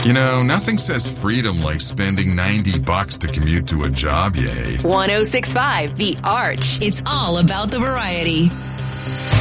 You know, nothing says freedom like spending $90 to commute to a job you hate. 1065 The Arch. It's all about the variety.